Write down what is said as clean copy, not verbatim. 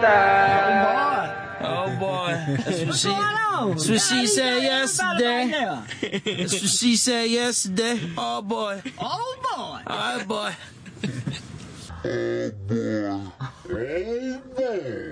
Oh boy. That's what she said yesterday. That's what she said yesterday. Oh boy. Oh boy. All right, boy. Oh boy. Oh boy.